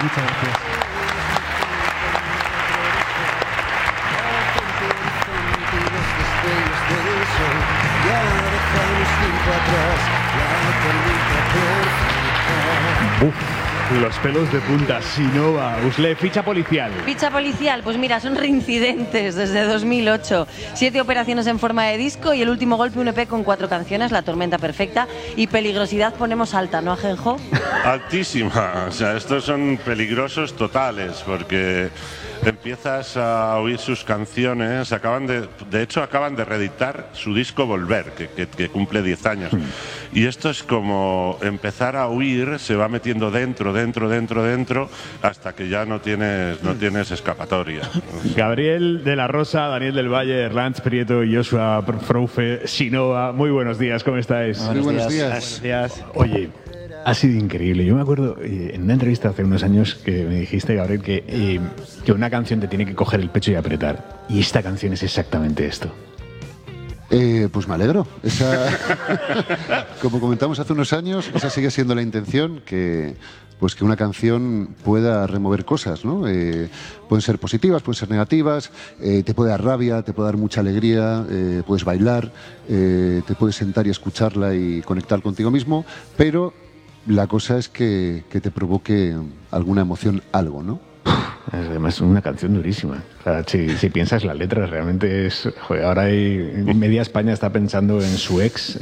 Muchas gracias. Los pelos de punta. Sinova, Usle, ficha policial. Ficha policial, pues mira, son reincidentes desde 2008. 7 operaciones en forma de disco y el último golpe un EP con 4 canciones, La tormenta perfecta, y peligrosidad ponemos alta, ¿no, Ajenjo? Altísima. O sea, estos son peligrosos totales porque empiezas a oír sus canciones. De hecho, acaban de reeditar su disco Volver, que cumple 10 años. Y esto es como empezar a huir, se va metiendo dentro, hasta que ya no tienes escapatoria. Gabriel de la Rosa, Daniel del Valle, Erlantz Prieto y Joshua Froufe, Sinova. Muy buenos días, ¿cómo estáis? Muy buenos días. Buenos días. Oye, ha sido increíble. Yo me acuerdo en una entrevista hace unos años que me dijiste, Gabriel, que una canción te tiene que coger el pecho y apretar. Y esta canción es exactamente esto. Pues me alegro. Como comentamos hace unos años, esa sigue siendo la intención, que una canción pueda remover cosas, ¿no? Pueden ser positivas, pueden ser negativas, te puede dar rabia, te puede dar mucha alegría, puedes bailar, te puedes sentar y escucharla y conectar contigo mismo, pero la cosa es que te provoque alguna emoción, algo, ¿no? Además es una canción durísima. O sea, si piensas la letra, realmente es... Joder, ahora media España está pensando en su ex.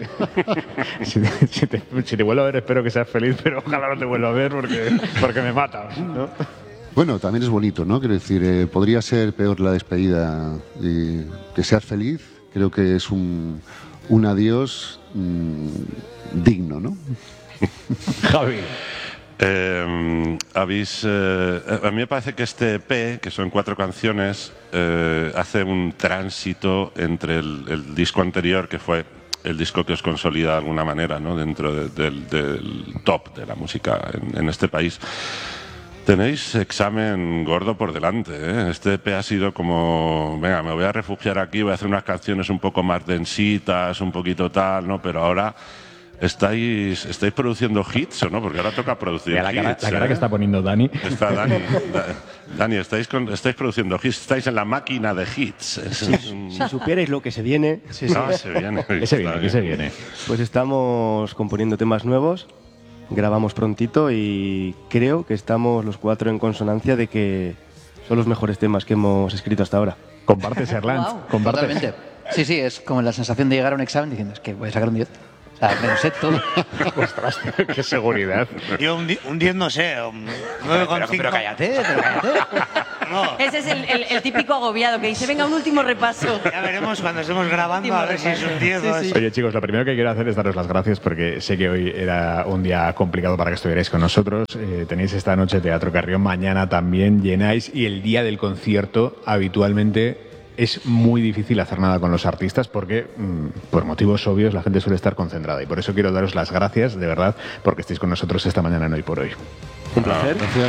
Si te vuelvo a ver, espero que seas feliz, pero ojalá no te vuelva a ver porque me mata, ¿no? Bueno, también es bonito, ¿no? Quiero decir, podría ser peor la despedida. Que seas feliz, creo que es un adiós digno, ¿no? Javi. A mí me parece que este EP, que son 4 canciones, hace un tránsito entre el disco anterior, que fue el disco que os consolida de alguna manera, ¿no? Dentro del top de la música en este país. Tenéis examen gordo por delante, ¿eh? Este EP ha sido como, venga, me voy a refugiar aquí, voy a hacer unas canciones un poco más densitas, un poquito tal, ¿no? Pero ahora... ¿Estáis produciendo hits o no? Porque ahora toca producir hits. La cara que está poniendo Dani. Está Dani, estáis produciendo hits, estáis en la máquina de hits. Si supierais lo que se viene. Se viene. ¿Qué se viene? Pues estamos componiendo temas nuevos, grabamos prontito y creo que estamos los 4 en consonancia de que son los mejores temas que hemos escrito hasta ahora. ¿Compartes, Erlantz? Wow. ¿Compartes? Totalmente. Sí, es como la sensación de llegar a un examen diciendo, es que voy a sacar un 10. O sea, me lo sé todo. Ostras, qué seguridad. Yo un 10 no sé, un 9,5. Pero cállate. No, Ese es el típico agobiado que dice, venga, un último repaso. ya veremos cuando estemos grabando a ver si es un 10 o es... Oye, chicos, lo primero que quiero hacer es daros las gracias porque sé que hoy era un día complicado para que estuvierais con nosotros. Tenéis esta noche Teatro Carrión, mañana también llenáis y el día del concierto habitualmente es muy difícil hacer nada con los artistas porque, por motivos obvios, la gente suele estar concentrada y por eso quiero daros las gracias, de verdad, porque estéis con nosotros esta mañana en Hoy por Hoy. Un placer. Gracias.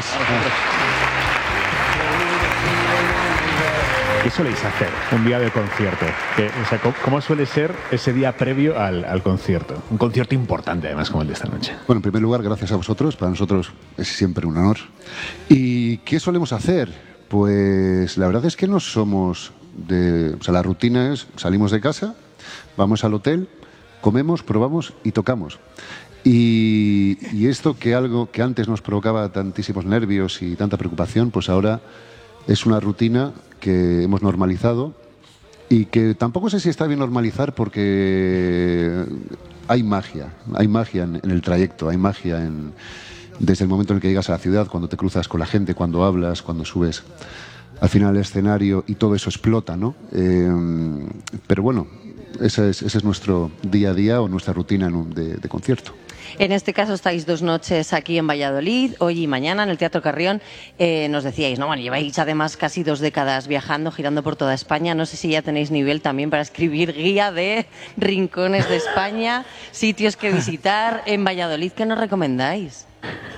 ¿Qué soléis hacer un día de concierto? ¿Cómo suele ser ese día previo al concierto? Un concierto importante, además, como el de esta noche. Bueno, en primer lugar, gracias a vosotros. Para nosotros es siempre un honor. ¿Y qué solemos hacer? Pues la verdad es que no somos la rutina es, salimos de casa, vamos al hotel, comemos, probamos y tocamos. Y esto algo que antes nos provocaba tantísimos nervios y tanta preocupación, pues ahora es una rutina que hemos normalizado y que tampoco sé si está bien normalizar porque hay magia en el trayecto, hay magia desde el momento en el que llegas a la ciudad, cuando te cruzas con la gente, cuando hablas, cuando subes al final el escenario y todo eso explota, ¿no? Pero bueno, ese es nuestro día a día o nuestra rutina de concierto. En este caso estáis 2 noches aquí en Valladolid, hoy y mañana en el Teatro Carrión. Nos decíais, ¿no? Bueno, lleváis además casi 2 décadas viajando, girando por toda España. No sé si ya tenéis nivel también para escribir guía de rincones de España, sitios que visitar en Valladolid. ¿Qué nos recomendáis?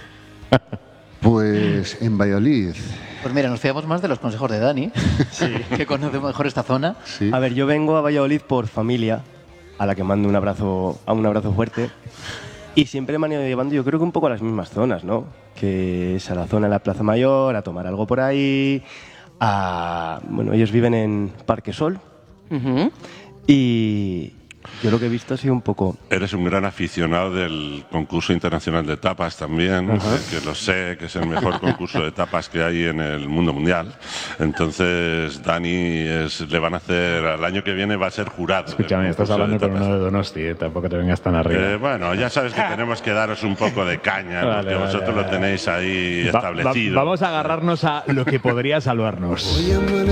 Pues en Valladolid... Pues mira, nos fiamos más de los consejos de Dani, que conoce mejor esta zona. Sí. A ver, yo vengo a Valladolid por familia, a la que mando un abrazo fuerte. Y siempre me han ido llevando, yo creo que un poco a las mismas zonas, ¿no? Que es a la zona de la Plaza Mayor, a tomar algo por ahí, bueno, ellos viven en Parque Sol. Y yo lo que he visto ha sido un poco... Eres un gran aficionado del concurso internacional de tapas también, que lo sé, que es el mejor concurso de tapas que hay en el mundo mundial. Entonces, Dani le van a hacer, al año que viene va a ser jurado. Escúchame, estás hablando con uno de Donosti, tampoco te vengas tan arriba. Bueno, ya sabes que tenemos que daros un poco de caña, porque vosotros lo tenéis ahí establecido. Vamos a agarrarnos a lo que podría salvarnos.